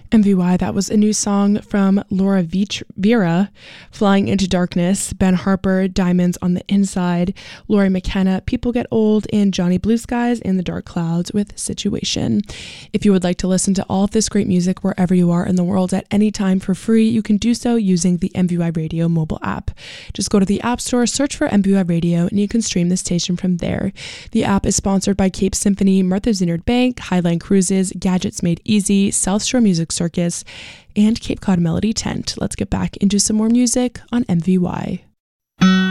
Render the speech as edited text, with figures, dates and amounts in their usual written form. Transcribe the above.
MVY, that was a new song from Laura Vera, Flying into Darkness, Ben Harper, Diamonds on the Inside, Lori McKenna, People Get Old, and Johnny Blue Skies and the Dark Clouds with Situation. If you would like to listen to all of this great music wherever you are in the world at any time for free, you can do so using the MVY Radio mobile app. Just go to the App Store, search for MVY Radio, and you can stream the station from there. The app is sponsored by Cape Symphony, Martha's Vineyard Bank, Highline Cruises, Gadgets Made Easy, South Shore Music Circus, and Cape Cod Melody Tent. Let's get back into some more music on MVY.